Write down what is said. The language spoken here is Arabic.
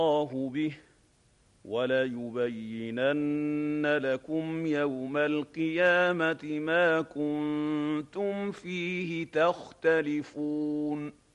الله به وَلَيُبَيِّنَنَّ لَكُمْ يَوْمَ الْقِيَامَةِ مَا كُنتُمْ فِيهِ تَخْتَلِفُونَ